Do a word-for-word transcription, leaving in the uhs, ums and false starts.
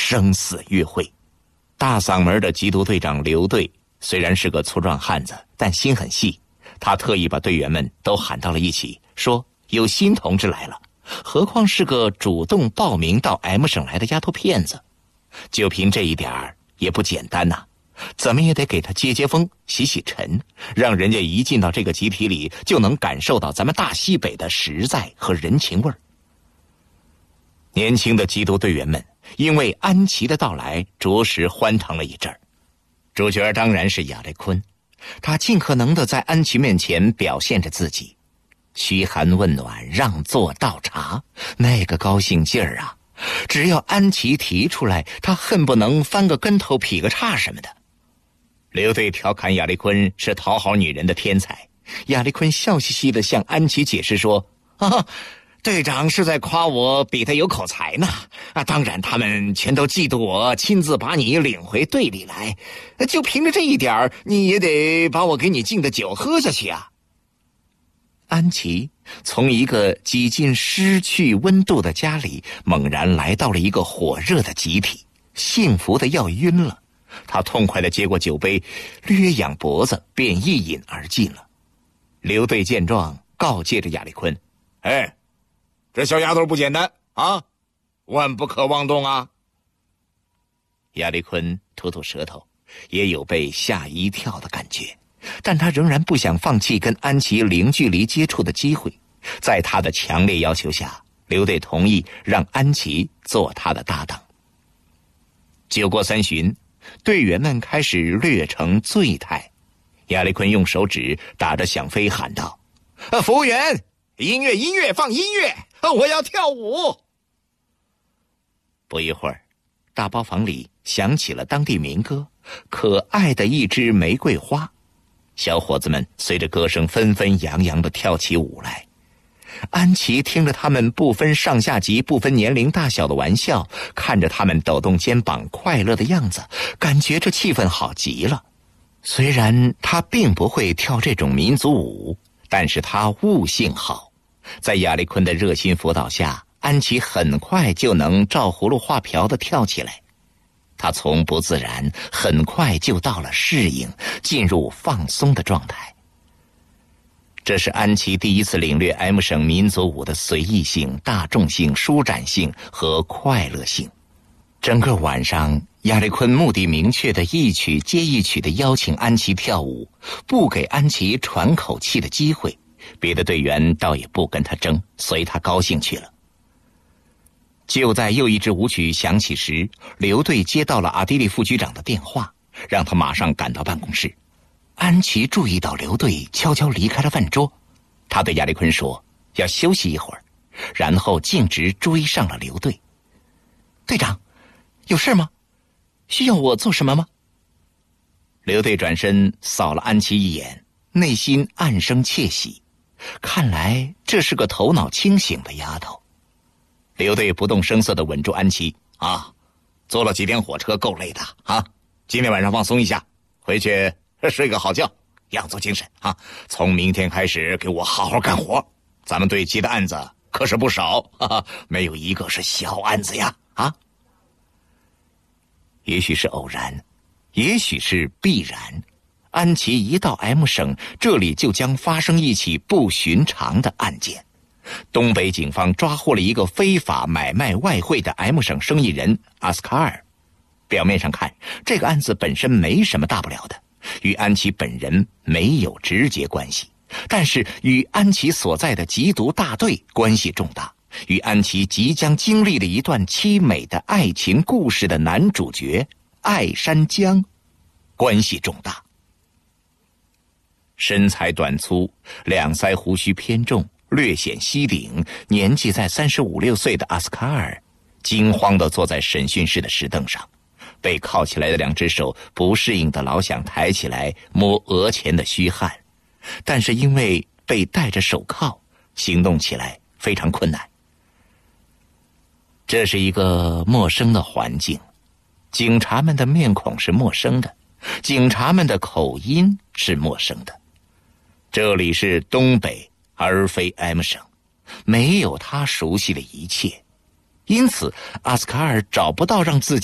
生死约会。大嗓门的缉毒队长刘队虽然是个粗壮汉子，但心很细。他特意把队员们都喊到了一起，说有新同志来了，何况是个主动报名到 M 省来的丫头片子，就凭这一点儿也不简单呐、啊。怎么也得给他接接风，洗洗尘，让人家一进到这个集体里就能感受到咱们大西北的实在和人情味儿。年轻的缉毒队员们因为安琪的到来着实欢腾了一阵儿。主角当然是亚历坤，他尽可能的在安琪面前表现着自己，嘘寒问暖，让座倒茶，那个高兴劲儿啊！只要安琪提出来，他恨不能翻个跟头劈个叉什么的。刘队调侃亚历坤是讨好女人的天才，亚历坤笑嘻嘻地向安琪解释说：啊，队长是在夸我比他有口才呢。啊，当然他们全都嫉妒我亲自把你领回队里来，就凭着这一点你也得把我给你敬的酒喝下去啊。安琪从一个几近失去温度的家里猛然来到了一个火热的集体，幸福的要晕了。他痛快地接过酒杯，略仰脖子便一饮而尽了。刘队见状告诫着亚历坤：哎，这小丫头不简单啊，万不可妄动啊。亚历坤吐吐舌头，也有被吓一跳的感觉，但他仍然不想放弃跟安琪零距离接触的机会。在他的强烈要求下，刘队同意让安琪做他的搭档。酒过三巡，队员们开始略成醉态。亚历坤用手指打着响飞喊道：啊，服务员，音乐音乐放音乐，我要跳舞。不一会儿，大包房里响起了当地民歌《可爱的一枝玫瑰花》，小伙子们随着歌声纷纷扬扬地跳起舞来。安琪听着他们不分上下级、不分年龄大小的玩笑，看着他们抖动肩膀快乐的样子，感觉这气氛好极了。虽然他并不会跳这种民族舞，但是他悟性好。在亚历坤的热心辅导下，安琪很快就能照葫芦画瓢地跳起来。他从不自然很快就到了适应，进入放松的状态。这是安琪第一次领略 M 省民族舞的随意性、大众性、舒展性和快乐性。整个晚上，亚历坤目的明确的一曲接一曲的邀请安琪跳舞，不给安琪喘口气的机会。别的队员倒也不跟他争，随他高兴去了。就在又一支舞曲响起时，刘队接到了阿迪利副局长的电话，让他马上赶到办公室。安琪注意到刘队悄悄离开了饭桌，他对亚历坤说要休息一会儿，然后径直追上了刘队。队长，有事吗？需要我做什么吗？刘队转身扫了安琪一眼，内心暗生窃喜，看来这是个头脑清醒的丫头。刘队不动声色地稳住安琪，啊，坐了几天火车够累的啊，今天晚上放松一下，回去睡个好觉，养足精神啊！从明天开始给我好好干活，咱们队接的案子可是不少，哈哈，没有一个是小案子呀！啊，也许是偶然，也许是必然，安琪一到 M 省，这里就将发生一起不寻常的案件。东北警方抓获了一个非法买卖外汇的 M 省生意人阿斯卡尔。表面上看，这个案子本身没什么大不了的，与安琪本人没有直接关系，但是与安琪所在的缉毒大队关系重大，与安琪即将经历的一段凄美的爱情故事的男主角艾山江关系重大。身材短粗，两腮胡须偏重，略显西顶，年纪在三十五六岁的阿斯卡尔惊慌地坐在审讯室的石凳上，被铐起来的两只手不适应的老想抬起来摸额前的虚汗，但是因为被戴着手铐，行动起来非常困难。这是一个陌生的环境，警察们的面孔是陌生的，警察们的口音是陌生的。这里是东北而非 M 省，没有他熟悉的一切，因此阿斯卡尔找不到让自己